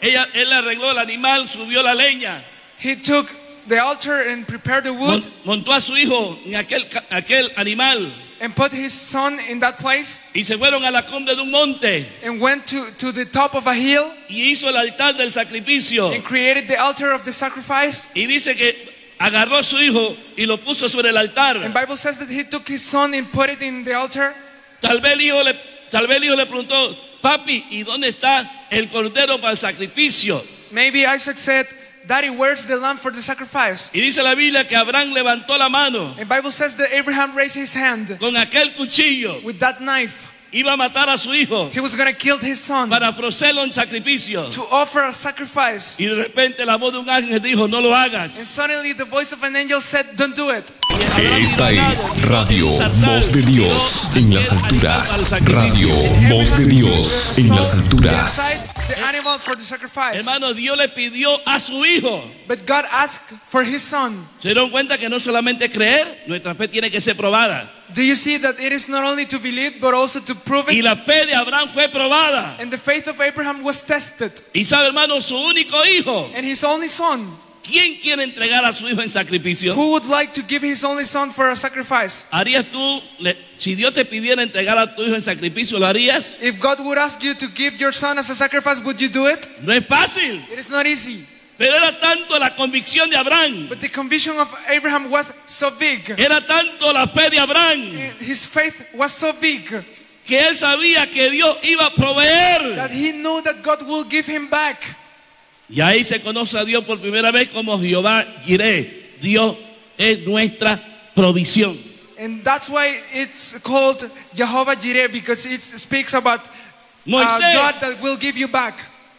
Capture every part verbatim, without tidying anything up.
ella, él arregló el animal, subió la leña. He took the altar and prepared the wood. Montó a su hijo en aquel, aquel animal. And put his son in that place. Y se fueron a la cumbre de un monte. And went to, to the top of a hill. Y hizo el altar del sacrificio. And created the altar of the sacrifice. Y dice que agarró a su hijo y lo puso sobre el altar. And Bible says that he took his son and put it in the altar. Tal vez el hijo le, tal vez el hijo le preguntó, papi, ¿y dónde está el cordero para el sacrificio? Maybe Isaac said, Daddy, where's the lamb for the sacrifice? Y dice la Biblia que Abraham levantó la mano. And Bible says that Abraham raised his hand. Con aquel cuchillo. With that knife. Iba a matar a su hijo. He was going to kill his son. Para ofrecerlo en sacrificio. To offer a sacrifice. Y de repente la voz de un ángel dijo, no lo hagas. And suddenly the voice of an angel said, don't do it. Esta es Radio Voz de Dios en las alturas. Radio Voz de Dios en las alturas. The animal for the sacrifice. Hermano, Dios le pidió a su hijo. But God asked for his son. ¿Se dieron cuenta que no solamente creer, nuestra fe tiene que ser probada? Do you see that it is not only to believe but also to prove it? Y la fe de Abraham fue probada. And the faith of Abraham was tested. Y sabe, hermano, su único hijo. And his only son. ¿Quién quiere entregar a su hijo en sacrificio? Who would like to give his only son for a sacrifice? ¿Harías tú, si Dios te pidiera entregar a tu hijo en sacrificio, lo harías? If God would ask you to give your son as a sacrifice, would you do it? No es fácil. It is not easy. Pero era tanto la convicción de Abraham. But the conviction of Abraham was so big. Era tanto la fe de Abraham. His faith was so big. Que él sabía que Dios iba a proveer. That he knew that God will give him back. Y ahí se conoce a Dios por primera vez como Jehová Jireh. Dios es nuestra provisión. And that's why it's called Jehovah Jireh, because it speaks about Moisés, uh, God that will give you back.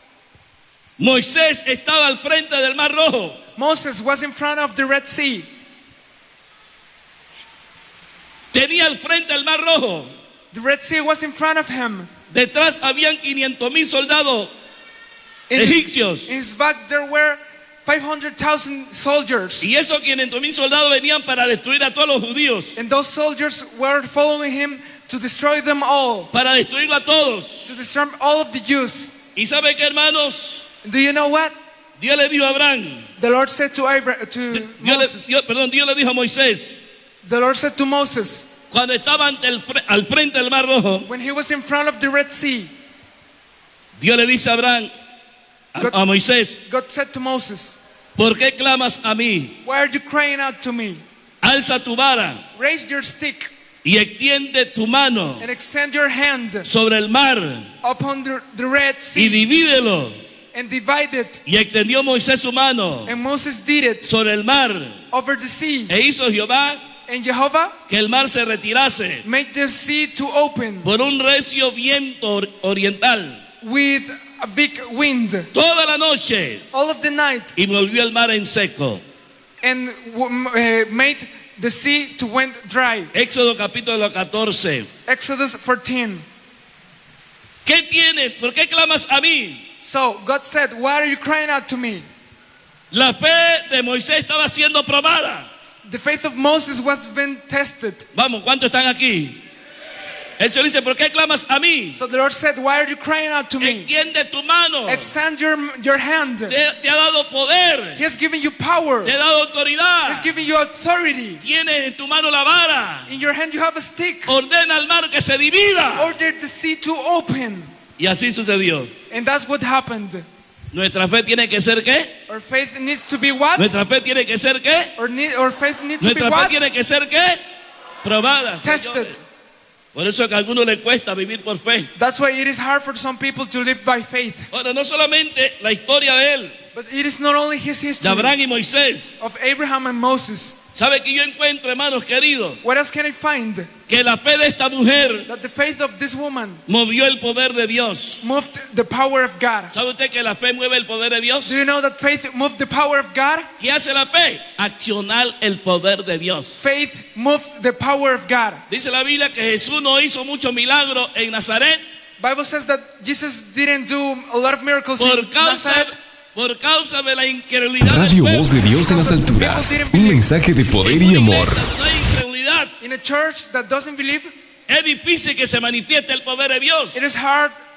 Moisés estaba al frente del Mar Rojo. Moses was in front of the Red Sea. Tenía al frente el Mar Rojo. The Red Sea was in front of him. Detrás habían quinientos mil soldados in egipcios. His, in his back there were five hundred thousand soldiers. Y esos quinientos mil soldados venían para destruir a todos los judíos. And those soldiers were following him to destroy them all. Para destruirlo a todos. To destroy all of the Jews. ¿Y sabe qué, hermanos? Do you know what? Dios le dijo a Abraham. The Lord said to Abraham, to Dios Moses. Le, Dios, perdón, Dios le dijo a Moisés. The Lord said to Moses. Cuando estaba ante el, al frente del Mar Rojo. When he was in front of the Red Sea. Dios le dice a Abraham, a, God, a Moisés. God said to Moses. ¿Por qué clamas a mí? Why are you crying out to me? Alza tu vara. Raise your stick. Y extiende tu mano. And extend your hand. Sobre el mar. Upon the, the Red Sea. Y divídelo. And divide it. Y extendió Moisés su mano. And Moses did it. Sobre el mar. Over the sea. E hizo Jehová. And Jehovah. Que el mar se retirase. Made the sea to open. Por un recio viento oriental. With a big wind. Toda la noche. All of the night. Y volvió el mar en seco. And uh, made the sea to went dry. Éxodo capítulo catorce. Exodus fourteen. ¿Qué tienes? ¿Por qué clamas a mí? So God said, why are you crying out to me? La fe de Moisés estaba siendo probada. The faith of Moses was being tested. Vamos, ¿cuántos están aquí? El Señor dice, ¿por qué clamas a mí? So the Lord said, why are you crying out to me? Extiende tu mano. Extend your, your hand. Te, te ha dado poder. He has given you power. Te ha dado autoridad. He has given you authority. Tienes en tu mano la vara. In your hand you have a stick. Ordena al mar que se divida. Order the sea to open. Y así sucedió. And that's what happened. Nuestra fe tiene que ser ¿qué? Our faith needs to be what? Nuestra fe tiene que ser ¿qué? Our, need, our faith needs to be Nuestra what? fe tiene que ser ¿qué? Probada. Tested. Señores. Por eso es que a algunos les cuesta vivir por fe. That's why it is hard for some people to live by faith. Ahora, no solamente la historia de él, but it is not only his history de Abraham y Moisés. Of Abraham and Moses. ¿Sabe que yo encuentro, hermanos queridos? What else can I find? Que la fe de esta mujer that the faith of this woman movió el poder de Dios. Moved the power of God. ¿Sabe usted que la fe mueve el poder de Dios? Do you know that faith moved the power of God? ¿Qué hace la fe? Accionar el poder de Dios. Faith moved the power of God. Dice la Biblia que Jesús no hizo muchos milagros en Nazaret. Bible says that Jesus didn't do a lot of miracles por in causa, Nazareth. Por causa de la incredulidad Radio del Voz de Dios en las alturas. Un mensaje de poder y amor. No hay incredulidad. In a church that doesn't believe, es difícil que se manifieste el poder de Dios. It is hard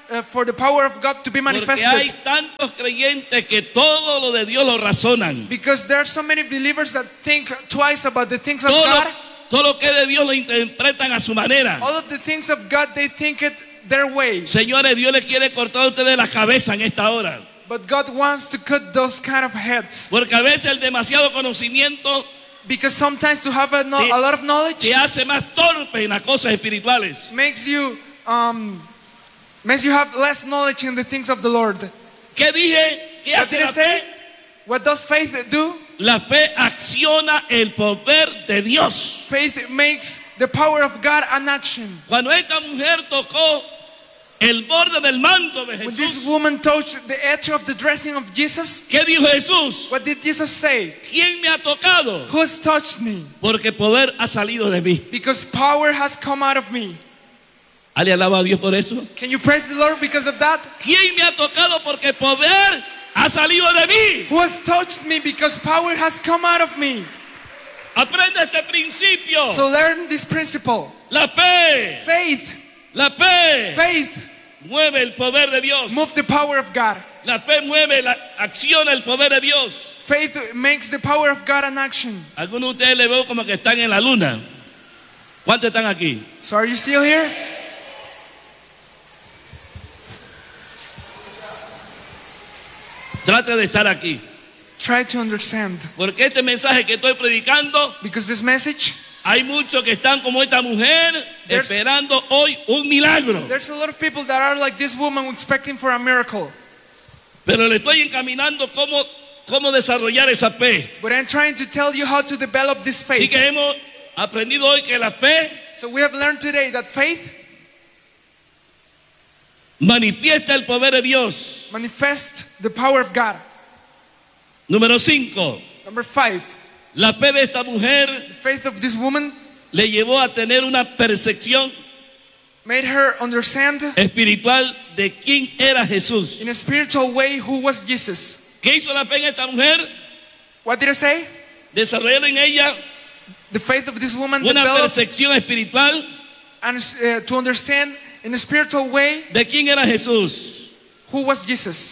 uh, for the power of God to be Porque hay manifested. tantos creyentes que todo lo de Dios lo razonan. Because there are so many believers that think twice about the things of Todo lo, God. todo lo que es de Dios lo interpretan a su manera. All of the things of God, they think it their way. Señores, Dios le quiere cortar a ustedes la cabeza en esta hora. But God wants to cut those kind of heads. Porque a veces el demasiado conocimiento Because sometimes to have a, no, Te- a lot of knowledge te hace más torpe en las cosas espirituales. makes you um, makes you have less knowledge in the things of the Lord. ¿Qué dije? ¿Qué What hace did I la say? fe? What does faith do? La fe acciona el poder de Dios. Faith makes the power of God an action. Cuando esta mujer tocó el borde del manto de When this Jesús, woman touched the edge of the dressing of Jesus, ¿qué dijo Jesús? what did Jesus say? ¿Quién me ha tocado? Who has touched me? Porque poder ha salido de mí. Because power has come out of me. ¿Ale alaba a Dios por eso? Can you praise the Lord because of that? ¿Quién me ha tocado? Porque poder ha salido de mí. Who has touched me because power has come out of me? Aprende este principio. So learn this principle. La fe, Faith, la fe faith, mueve el poder de Dios. move the power of God. La fe mueve, la acciona el poder de Dios. Faith makes the power of God an action. Algunos de ustedes le veo como que están en la luna. ¿Cuántos están aquí? So are you still here? Trate de estar aquí. Try to understand. Porque este mensaje que estoy predicando, Because this message, hay muchos que están como esta mujer There's- esperando hoy un milagro. there's a lot of people that are like this woman expecting for a miracle. Pero le estoy encaminando cómo, cómo desarrollar esa fe. But I'm trying to tell you how to develop this Así faith. que hemos aprendido hoy que la fe So we have learned today that faith manifiesta el poder de Dios. manifests the power of God. Número cinco, Number five, la fe de esta mujer the faith of this woman le llevó a tener una percepción made her understand espiritual de quién era Jesús. in a spiritual way who was Jesus. ¿Qué hizo la fe en esta mujer? What did I say? Desarrolló en ella The faith of this woman una developed percepción espiritual and, uh, to understand in a spiritual way de quién era Jesús. who was Jesus.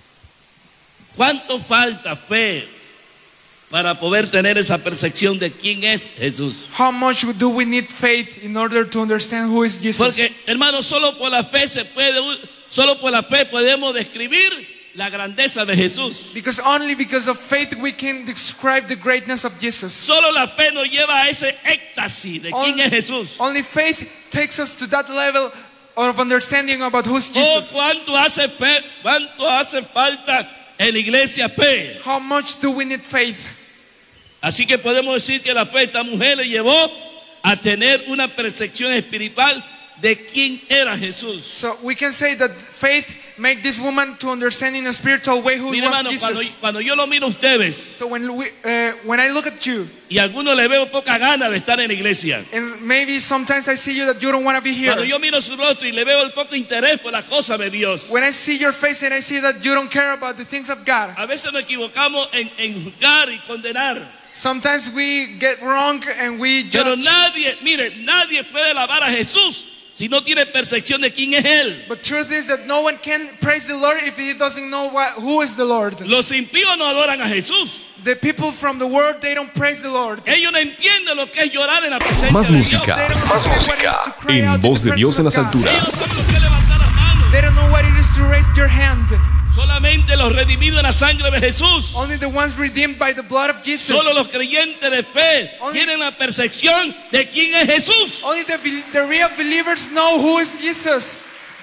¿Cuánto falta fe para poder tener esa percepción de quién es Jesús? How much do we need faith in order to understand who is Jesus? Porque, hermano, solo por la fe se puede, solo por la fe podemos describir la grandeza de Jesús. Because only because of faith we can describe the greatness of Jesus. Solo la fe nos lleva a ese éxtasis de quién Only, es Jesús. only faith takes us to that level of understanding about who's Oh, Jesus. cuánto hace fe, cuánto hace falta en la iglesia fe. How much do we need faith? Así que podemos decir que la fe de esta mujer le llevó a tener una percepción espiritual de quién era Jesús. So we can say that faith made this woman to understand in a spiritual way who Mira, was hermano, cuando, Jesus. cuando yo lo miro a ustedes So when we, uh, when I look at you, y a algunos le veo poca gana de estar en la iglesia. and maybe sometimes I see you that you don't want to be here. Cuando yo miro su rostro y le veo el poco interés por las cosas de Dios. When I see your face and I see that you don't care about the things of God. A veces nos equivocamos en, en juzgar y condenar. Sometimes we get wrong and we Pero judge. nadie, mire, nadie puede alabar a Jesús si no tiene percepción de quién es Él. But truth is that no one can praise the Lord if he doesn't know what, who is the Lord. Los impíos no adoran a Jesús. The people from the world, they don't praise the Lord. Ellos no entienden lo que es llorar en la presencia Más de música, They don't más understand what it is música. to cry En out in voz the de Dios en las presence of God. Dios. Ellos alturas. no saben lo que es levantar las manos. They don't know what it is to raise your hand. Solamente los redimidos en la sangre de Jesús. Only the ones redeemed by the blood of Jesus. Solo los creyentes de fe Only- tienen la percepción de quién es Jesús. Only the, the real believers know who is Jesus.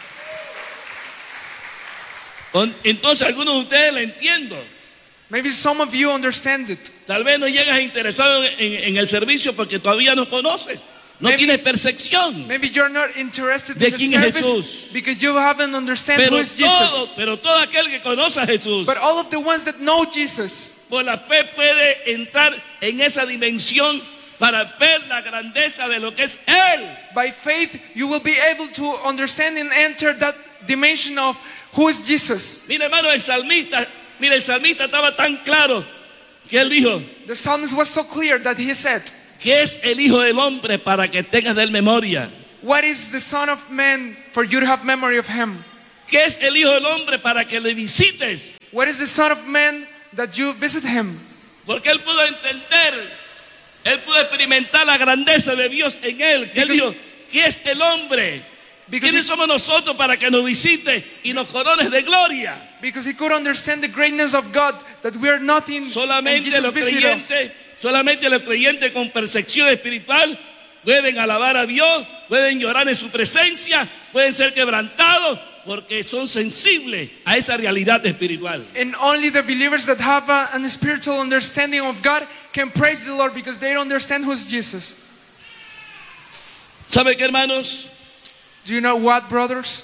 Con- Entonces algunos de ustedes le entiendo. Maybe some of you understand it. Tal vez no llegas interesado en, en- en el servicio porque todavía no conoces. No Maybe- tienes percepción. Maybe you're not interested ¿De in the quién es service Jesús? because you haven't understand who Pero is Jesus. todo, pero todo aquel que conoce a Jesús But all of the ones that know Jesus, por la fe puede entrar en esa dimensión para ver la grandeza de lo que es Él. by faith, you will be able to understand and enter that dimension of who is Jesus. Mira, hermano, el salmista, mira, el salmista estaba tan claro que él dijo The psalmist was so clear that he said, que es el Hijo del Hombre para que tengas de él memoria. what is the Son of Man for you to have memory of him? ¿Qué es el Hijo del Hombre para que le visites? What is the Son of Man that you visit him? Porque él pudo entender, él pudo experimentar la grandeza de Dios en él. Que él dijo, ¿qué es el hombre? ¿Quiénes somos nosotros para que nos visite y nos corones de gloria? Because he could understand the greatness of God, that we are nothing. Solamente los creyentes, solamente los creyentes con percepción espiritual pueden alabar a Dios, pueden llorar en su presencia, pueden ser quebrantados porque son sensibles a esa realidad espiritual. And only the believers that have a, an spiritual understanding of God can praise the Lord because they don't understand who is Jesus. ¿Sabe qué, hermanos? Do you know what, brothers?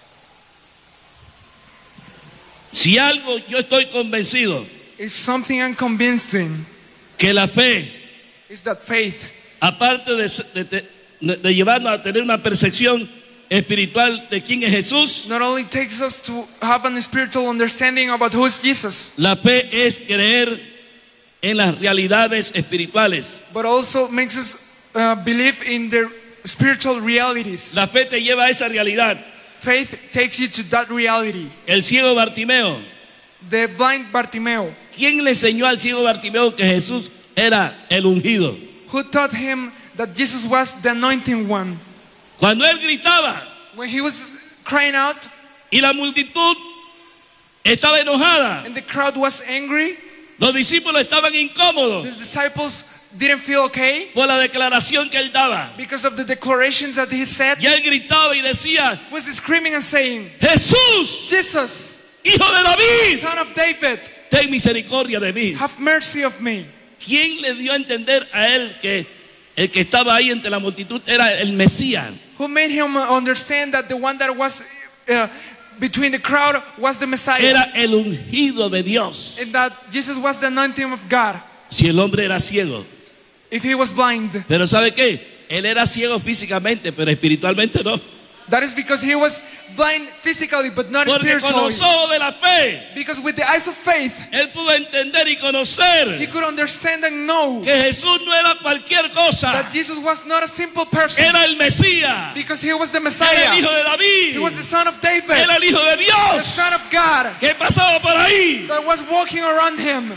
Si algo yo estoy convencido, It's something I'm convinced in, que la fe, is that faith, aparte de, de, de, de llevarnos a tener una percepción espiritual de quién es Jesús, not only takes us to have a spiritual understanding about who is Jesus, la fe es creer en las realidades espirituales. but also makes us uh, believe in the spiritual realities. La fe te lleva a esa realidad. Faith takes you to that reality. El ciego Bartimeo, The blind Bartimeo, ¿quién le enseñó al ciego Bartimeo que Jesús era el ungido? who taught him that Jesus was the anointing one? Cuando él gritaba When he was crying out y la multitud estaba enojada, and the crowd was angry, los discípulos estaban incómodos the disciples didn't feel okay por la declaración que él daba. because of the declarations that he said. Y él gritaba y decía, He was screaming and saying, Jesús, Jesus, hijo de David, Son of David, ten misericordia de mí. have mercy of me. ¿Quién le dio a entender a él que el que estaba ahí entre la multitud era el Mesías? Who made him understand that the one that was uh, between the crowd was the Messiah, Era el ungido de Dios. and that Jesus was the anointing of God? Si el hombre era ciego. If he was blind, Pero ¿sabe qué? Él era ciego físicamente, pero espiritualmente no. that is because he was blind physically but not Porque con spiritually. los ojos de la fe, Because with the eyes of faith, él pudo entender y he conocer could understand and know que Jesús no era cualquier cosa. that Jesus was not a simple person, Era el Mesías. because he was the Era el Messiah. hijo de David. He was the Son of David, Era el hijo de the Dios Son of God que pasaba por ahí. that was walking around him.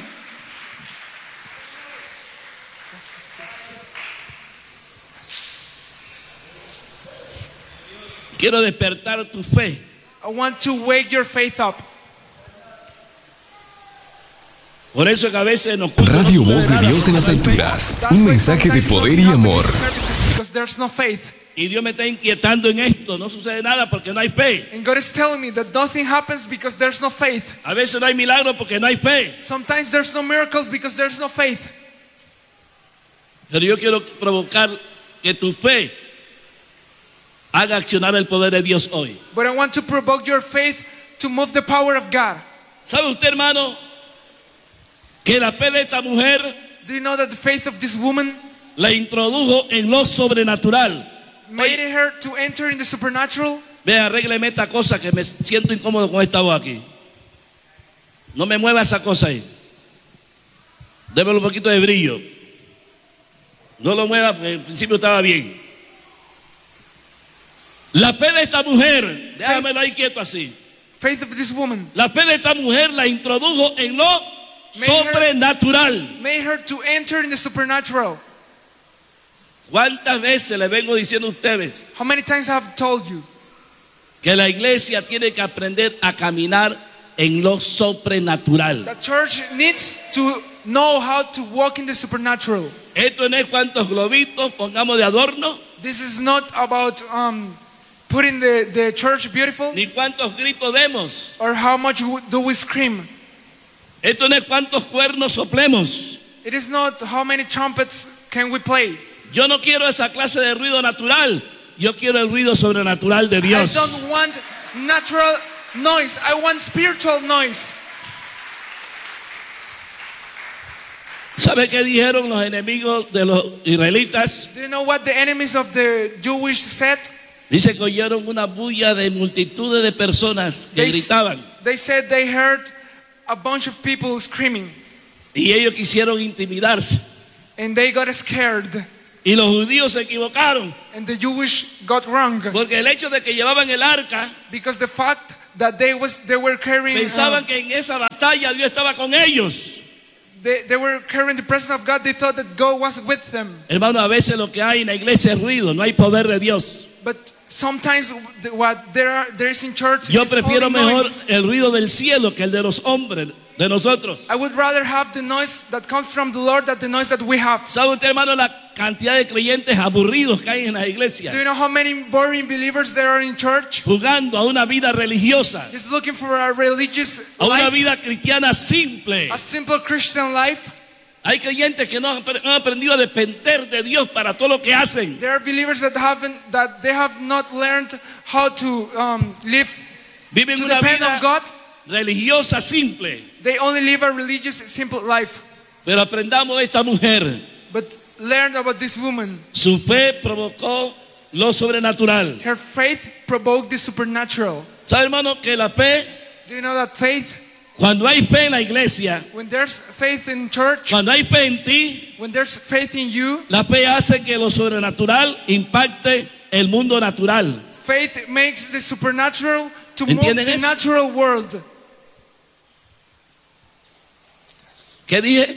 Quiero despertar tu fe. I want to wake your faith up. Por eso que a veces nos Radio no Voz de sucede Dios en las nada, alturas. That's Un why mensaje de sometimes poder we y don't happen amor. in services because there's no faith. y Dios me está inquietando en esto. No sucede nada porque no hay fe. And God is telling me that nothing happens because there's no faith. A veces no hay milagros porque no hay fe. Sometimes there's no miracles because there's no faith. Pero yo quiero provocar que tu fe haga accionar el poder de Dios hoy. But I want to provoke your faith to move the power of God. ¿Sabe usted, hermano, que la fe de esta mujer Do you know that the faith of this woman la introdujo en lo sobrenatural? made her to enter in the supernatural? Vea, arrégleme esta cosa que me siento incómodo con esta voz aquí. No me mueva esa cosa ahí. Démelo un poquito de brillo. No lo mueva porque en principio estaba bien. La fe de esta mujer, déjamelo ahí quieto así. Faith of this woman La fe de esta mujer la introdujo en lo Made her- sobrenatural. made her to enter in the supernatural. ¿Cuántas veces le vengo diciendo a ustedes How many times I have told you que la iglesia tiene que aprender a caminar en lo sobrenatural? that church needs to know how to walk in the supernatural? Esto no es cuántos globitos pongamos de adorno, This is not about um, putting the, the church beautiful ni cuántos gritos demos. or how much w- do we scream. Esto no es cuántos cuernos soplemos. It is not how many trumpets can we play. Yo no quiero esa clase de ruido natural. Yo quiero el ruido sobrenatural de Dios. I don't want natural noise. I want spiritual noise. ¿Sabe qué dijeron los enemigos de los israelitas? Do you know what the enemies of the Jewish said? Dice que oyeron una bulla de multitudes de personas que They, gritaban. they said they heard a bunch of people screaming Y ellos quisieron intimidarse. and they got scared Y los judíos se equivocaron. and the Jewish got wrong Porque el hecho de que llevaban el arca because the fact that they was they were carrying. Pensaban Uh, que en esa batalla Dios estaba con ellos. they, they were carrying the presence of God. They thought that God was with them. Hermano, a veces lo que hay en la iglesia es ruido, no hay poder de Dios. But sometimes the, what there are, there is in church Yo is prefiero only mejor noise. el ruido del cielo que el de los hombres, de nosotros. I would rather have the noise that comes from the Lord than the noise that we have. ¿Sabe usted, hermano, la cantidad de creyentes aburridos que hay en la Do iglesia? you know how many boring believers there are in church? Jugando a una vida religiosa, Just looking for a religious a una life, vida cristiana simple. a simple Christian life. Hay creyentes que no han apre- han aprendido a depender de Dios para todo lo que hacen. There are believers that haven't that they have not learned how to um, live Viven to una depend vida on God. religiosa simple. They only live a religious, simple life. Pero aprendamos de esta mujer. But learn about this woman. Su fe provocó lo sobrenatural. Her faith provoked the supernatural. ¿Sabe, hermano, que la fe, Do you know that faith? cuando hay fe en la iglesia, When there's faith in church, cuando hay fe en ti, when there's faith in you, la fe hace que lo sobrenatural impacte el mundo natural. faith makes the supernatural to move ¿Entienden the eso? natural world. ¿Qué dije?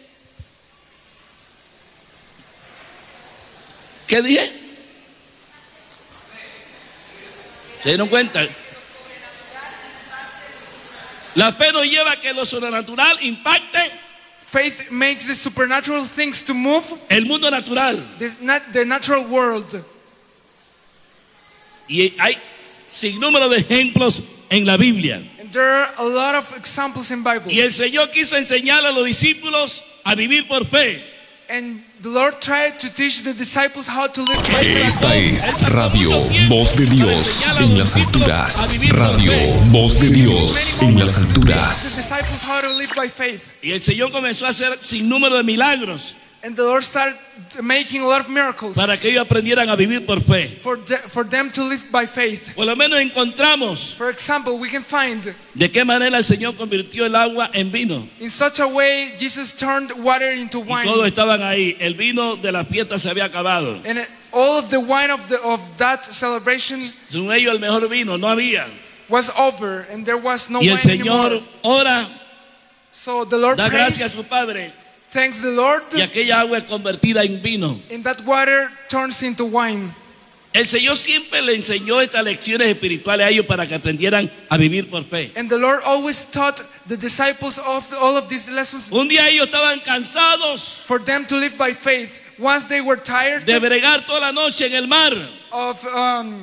¿Qué dije? ¿Se dieron cuenta? La fe nos lleva a que lo sobrenatural impacte Faith makes the supernatural things to move el mundo natural. the, nat- the natural world. Y hay sin número de ejemplos en la Biblia. And there are a lot of examples in Bible. Y el Señor quiso enseñar a los discípulos a vivir por fe. And the Lord tried to teach the disciples how to live by faith. Esta es Radio Voz de Dios en las alturas. Radio Voz de Dios en las Teach the alturas. disciples how to live by faith. Y el Señor comenzó a hacer sin número de milagros And the Lord started making a lot of miracles para que ellos aprendieran a vivir por fe. for, the, for them to live by faith. Por lo menos encontramos For example, we can find de qué manera el Señor convirtió el agua en vino. in such a way Jesus turned water into Y wine. todos estaban ahí. El vino de la fiesta se había acabado. And it- all of the wine of, the, of that celebration Según ellos el mejor vino no había. was over and there was no Y el wine Señor anymore. ora, So the Lord da gracias a prays, su Padre thanks the Lord, y aquella agua es convertida en vino. and that water turns into wine. El Señor siempre le enseñó estas lecciones espirituales a ellos para que aprendieran a vivir por fe. And the Lord always taught the disciples of all of these lessons Un día ellos estaban cansados for them to live by faith. Once they were tired de bregar toda la noche en el mar. of um,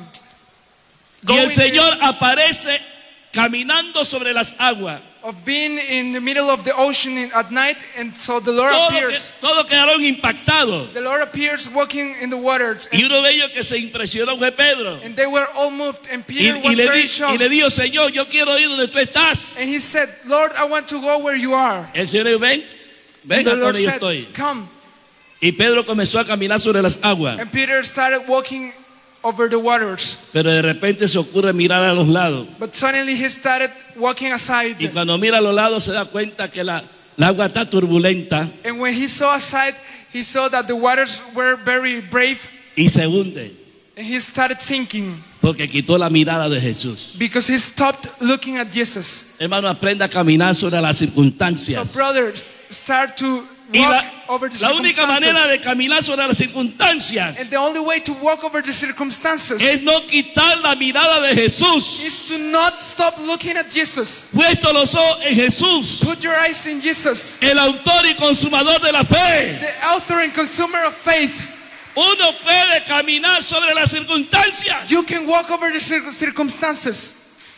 Y el going Señor aparece caminando sobre las aguas. of being in the middle of the ocean in, at night, and so the Lord Todos que- appears. todos quedaron impactados. The Lord appears walking in the water, Y and, uno de ellos que se impresionó fue Pedro. and they were all moved. And Y, Peter y was le very di- y shocked. le dijo, Señor, yo quiero ir donde tú estás. And he said, Lord, I want to go where you are. El Señor dijo, ven, And ven the a Lord donde yo said, estoy. come. Y Pedro comenzó a caminar sobre las aguas. And Peter started walking over the waters. Pero de repente se ocurre mirar a los lados. But suddenly he started walking aside. Y cuando mira a los lados se da cuenta que la, la agua está turbulenta And when he saw aside, he saw that the waters were very brave, y se hunde. and he started sinking Porque quitó la mirada de Jesús. because he stopped looking at Jesus. Hermano, aprenda a caminar sobre las So circunstancias. brothers, start to Y walk la, over the la única manera circumstances. de caminar sobre las circunstancias And the only way to walk over the circumstances es no quitar la mirada de Jesús. is to not stop looking at Jesus. Puesto los ojos en Jesús, Put your eyes in Jesus, el autor y consumador de la fe. the author and consumer of faith. Uno puede caminar sobre las circunstancias. You can walk over the cir- circumstances.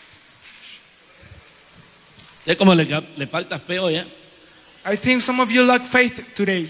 Es como le, le falta feo ya. I think some of you lack faith today.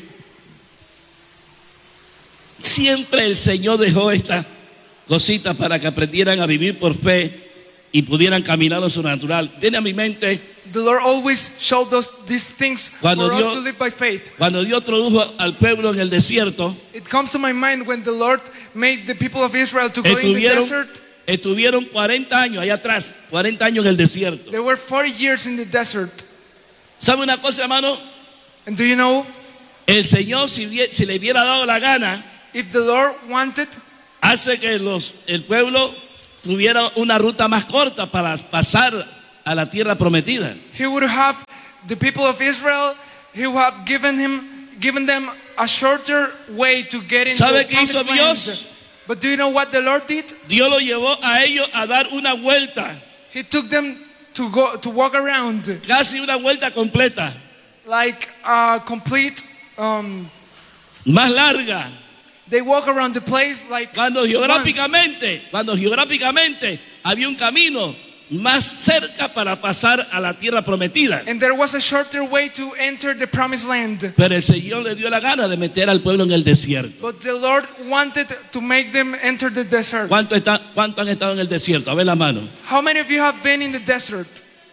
Siempre el Señor dejó estas cositas para que aprendieran a vivir por fe y pudieran caminar lo sobrenatural. Viene a mi mente The Lord always showed us these things Cuando for Dios- us to live by faith. cuando Dios introdujo al pueblo en el desierto. It comes to my mind when the Lord made the people of Israel to go in the Estuvieron, desert. estuvieron cuarenta años allá atrás, cuarenta años en el desierto. They were forty years in the desert. ¿Sabe una cosa, hermano? And do you know, El Señor, si, vie- si le hubiera dado la gana, if the Lord wanted, hace que los, el pueblo tuviera una ruta más corta para pasar a la tierra prometida. He would have the people of Israel, he would have given him, given them a shorter way to get into ¿Sabe the qué hizo promised Dios? land. But do you know what the Lord did? Dios lo llevó a ellos a dar una vuelta, He took them to go to walk around casi una vuelta completa, like a complete. Um, más larga. they walk around the place like Cuando once. geográficamente, cuando geográficamente había un camino más cerca para pasar a la tierra prometida. And there was a shorter way to enter the promised land. Pero el Señor le dio la gana de meter al pueblo en el desierto. But the Lord wanted to make them enter the desert. ¿Cuánto, está, ¿Cuánto han estado en el desierto? A ver la mano. How many of you have been in the desert?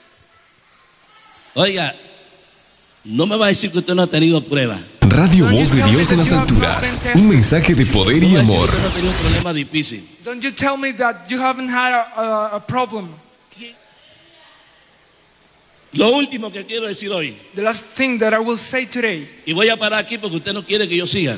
Oiga, no me va a decir que usted no ha tenido prueba. Radio Voz de Dios en las alturas. Un mensaje de poder y No me va a decir amor. que usted no ha tenido un problema difícil. Don't you tell me that you haven't had a, a, a problem. Lo último que quiero decir hoy, The last thing that I will say today, y voy a parar aquí porque usted no quiere que yo siga.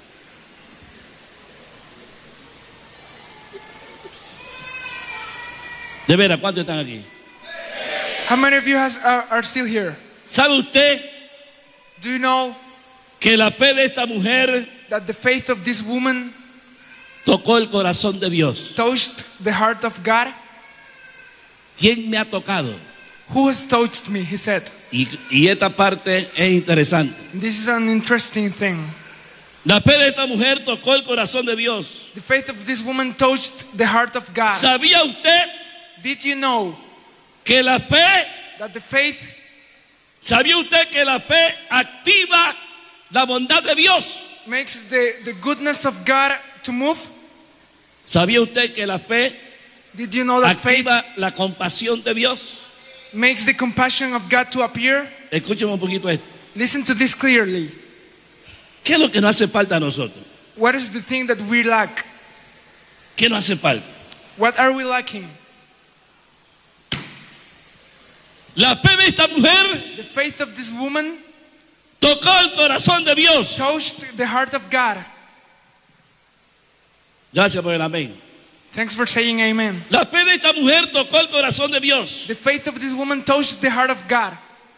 De veras, ¿cuántos están aquí? how many of you has, are, are still here? ¿Sabe usted Do you know que la fe de esta mujer that the faith of this woman tocó el corazón de Dios? touched the heart of God? ¿Quién me ha tocado? Who has touched me? He said. Y, y esta parte es interesante. This is an interesting thing. La fe de esta mujer tocó el corazón de Dios. The faith of this woman touched the heart of God. ¿Sabía usted Did you know que la fe, that the faith, sabía usted que la fe activa la bondad de Dios? makes the, the goodness of God to move? ¿Sabía usted que la fe Did you know that faith activa la compasión de Dios? makes the compassion of God to appear? Escúcheme un poquito esto. Listen to this clearly. ¿Qué es lo que nos hace falta a nosotros? What is the thing that we lack? ¿Qué nos hace falta? What are we lacking? La fe de esta mujer The faith of this woman tocó el corazón de Dios. touched the heart of God. Gracias por el amén. Thanks for saying amen. La fe de esta mujer tocó el corazón de Dios. The faith of this woman touched the heart of God.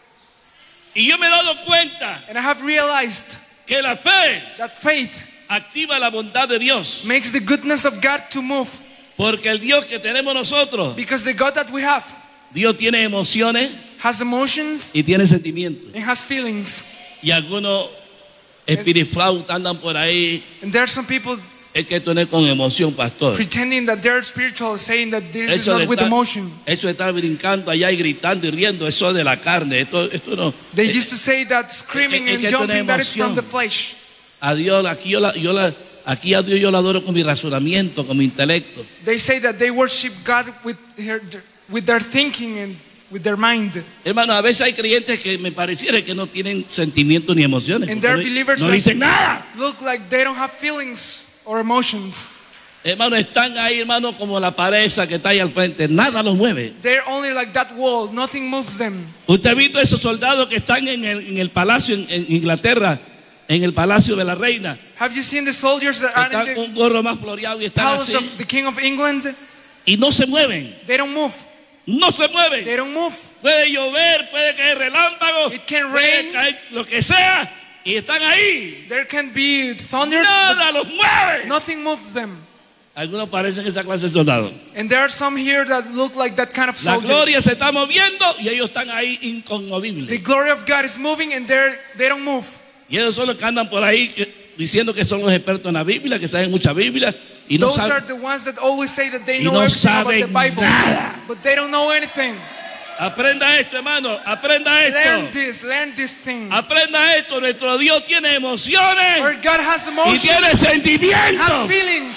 Y yo me he dado cuenta And I have realized que la fe that faith activa la bondad de Dios. makes the goodness of God to move. Porque el Dios que tenemos nosotros, Because the God that we have Dios tiene emociones has emotions y tiene sentimientos. and has feelings. Y algunos espiriflautas andan por ahí. And there are some people Es que esto no es con emoción, pastor. pretending that they're spiritual, saying that this is Eso de, not with estar, emotion. eso de estar brincando allá y gritando y riendo, eso es de la carne. Esto, esto no. They Eh, used to say that screaming es and que esto no es jumping, that is from emoción. the flesh. A Dios, aquí yo la, yo la, aquí a Dios yo la adoro con mi razonamiento, con mi intelecto. They say that they worship God with their, with their thinking and with their mind. Hermano, a veces hay creyentes que me pareciera que no tienen sentimientos ni emociones. And porque there are no, believers no that dicen nada. look like they don't have feelings or emotions. Hermano, están ahí, hermano, como la pared esa que está ahí al frente. Nada los mueve. They're only like that wall. Nothing moves them. Usted ha visto esos soldados que están en el, en el palacio en, en Inglaterra, en el palacio de la reina. Have you seen the soldiers that are Están in con the un gorro más floreado y están palace así. of the King of England? Y no se mueven. They don't move. No se They mueven. don't move. Puede llover, puede caer relámpago, It can puede rain. caer lo que sea. Y están ahí. There can be thunders, Nada los mueve. but nothing moves them. Algunos parecen esa clase de soldados. And there are some here that look like that kind of La gloria soldiers. se está moviendo y ellos están ahí The inconmovibles. glory of God is moving and they're, they don't move. Y ellos son los que andan por ahí que- diciendo que son los expertos en la Biblia, que saben mucha Biblia y no Those are saben. the ones that always say that they Y know no everything about the saben Bible. nada. But they don't know anything. Aprenda esto, hermano, aprenda Learn esto. this, learn this thing. Aprenda esto, nuestro Dios tiene emociones Where God has y emotions, tiene has sentimientos. feelings.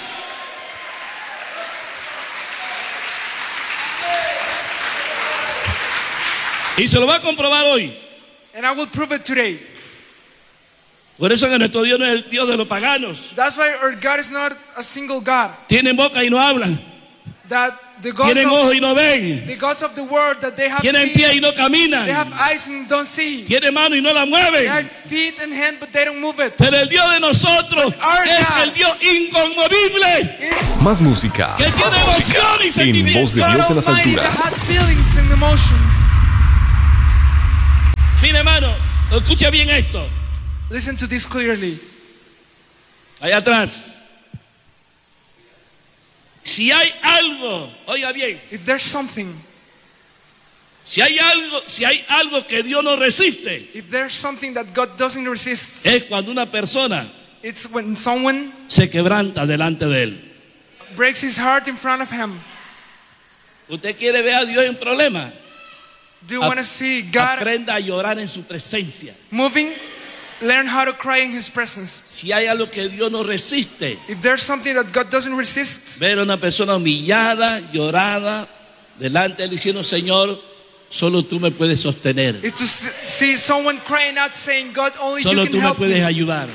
Y se lo va a comprobar hoy. And I will prove it today. Por eso que nuestro Dios no es el Dios de los paganos. That's why our God is not a single God Tienen boca y no hablan. that the gods Tienen of, ojos y no ven. the gods of the world that they have Tienen seen, pies y no caminan. they have eyes and don't see. Tienen mano y no la They mueven. have feet and hands, but they don't move it. Pero el Dios de nosotros But our es God el Dios inconmovible, It's Más música que tiene emoción y en sentimiento. Voz de God Dios en las Almighty that alturas. has feelings and emotions. Mire, hermano, escucha bien esto. Listen to this clearly. Allá atrás. Si hay algo, oiga bien, If there's something, si hay algo, si hay algo que Dios no resiste, if there's something that God doesn't resist, es cuando una persona it's when someone se quebranta delante de él. breaks his heart in front of him. ¿Usted quiere ver a Dios en problemas? Do you Ap- want to see God Aprenda a llorar en su presencia. moving? Learn how to cry in His presence. Si hay algo que Dios no resiste, If there's something that God doesn't resist, ver a una persona humillada, llorada, delante de él diciendo, Señor, solo tú me puedes sostener. it's to s- see someone crying out saying, God, only Solo you tú can me help puedes me. ayudar.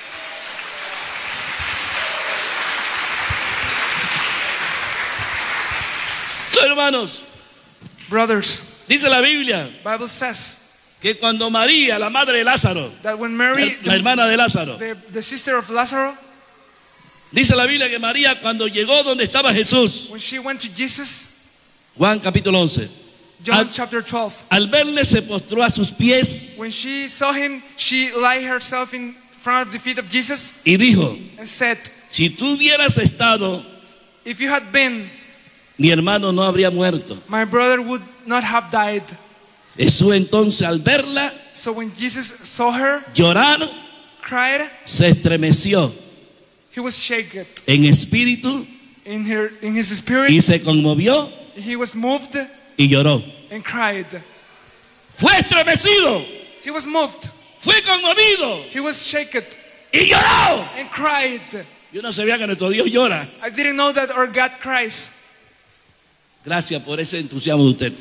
So, hermanos, Brothers, dice la Biblia Bible says que cuando María, la madre de Lázaro, that when Mary, la hermana de Lázaro, the, the sister of Lazarus, dice la Biblia que María cuando llegó donde estaba Jesús, when she went to Jesus, Juan capítulo once, John Al- chapter twelve, al verle se postró a sus pies when she saw him, she lay herself in front of the feet of Jesus y dijo, and said, si tú hubieras estado, if you had been, mi hermano no habría muerto. my brother would not have died. Jesús entonces al verla So when Jesus saw her, llorar, cried, se estremeció he was shaken en espíritu in her in his spirit. y se conmovió He was moved y lloró. and cried. Fue estremecido, He was moved. fue conmovido He was shaken y lloró. and cried. Yo no sabía que nuestro Dios llora. I didn't know that our God cries. Gracias por ese entusiasmo de usted.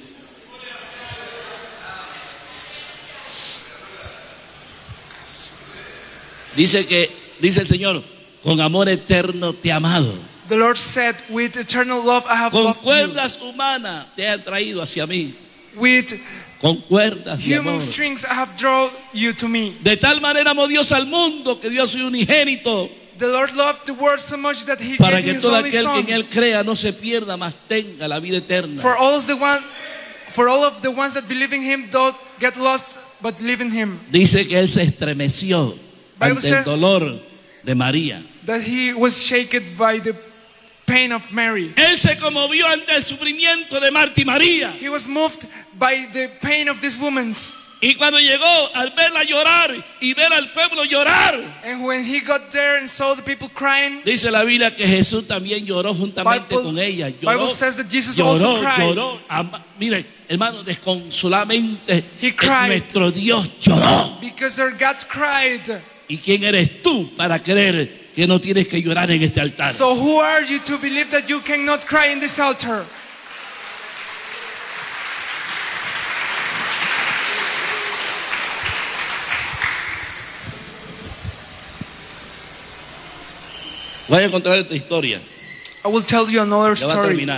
Dice que, dice el Señor, con amor eterno te he amado. The Lord said, with eternal love I have Con loved you. cuerdas humanas te han traído hacia mí. With Con cuerdas de human amor. strings I have drawn you to me. De tal manera amó Dios al mundo que dio a su unigénito The Lord loved the world so much that He para gave que His todo only aquel que Son. en él crea no se pierda, mas tenga la vida eterna. For all the one, for all of the ones that believe in Him don't get lost, but live in Him. Dice que él se estremeció Bible ante el says- dolor de María. That He was shaken by the pain of Mary. Él se conmovió ante el sufrimiento de Marta y María. He was moved by the pain of these women. Y cuando llegó al verla llorar y ver al pueblo llorar, And when he got there and saw the people crying, dice la Biblia que Jesús también lloró juntamente Bible- con ella. Lloró, Bible says that Jesus lloró, also cried. lloró. Ama- Mire, hermano, desconsoladamente He cried. nuestro Dios lloró. because our God cried. ¿Y quién eres tú para creer que no tienes que llorar en este altar? So who are you to believe that you cannot cry in this altar? Voy a contar esta historia. I will tell you another Ya va a story. terminar.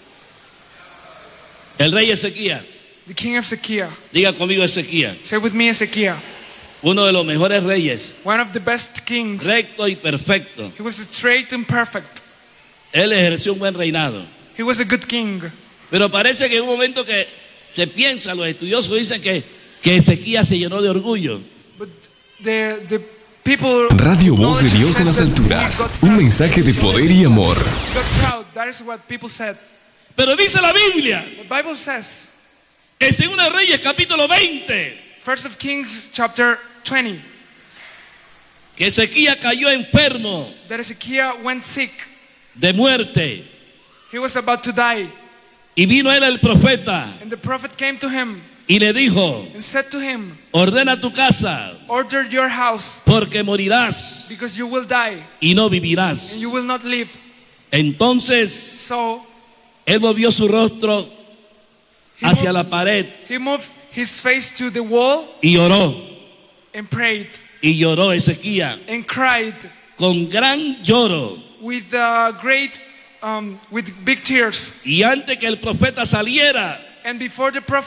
El rey Ezequías, The king of Ezekiel. diga conmigo Ezequías, Say with me, Ezekiel. uno de los mejores reyes, One of the best kings. recto y perfecto. He was straight and perfect. Él ejerció un buen reinado. He was a good king. Pero parece que en un momento que se piensa, los estudiosos dicen que, que Ezequías se llenó de orgullo. But the, the people. Radio Voz de knowledge Dios en las says that he alturas. got Un proud. mensaje de poder y amor. He got proud. That is what people said. Pero dice la Biblia, The Bible says, en Segunda de Reyes capítulo veinte, First of Kings chapter twenty, que Ezequías cayó enfermo that Ezekiel went sick. de muerte. He was about to die. Y vino él el profeta And the prophet came to him y le dijo, and said to him, ordena tu casa order your house porque morirás because you will die y no vivirás. and you will not live. Entonces So él volvió su rostro he hacia moved, la pared he moved his face to the wall y oró. and prayed Y lloró Ezequías and cried con gran lloro. with a great um, with big tears. Y antes que el profeta saliera, And before the prophet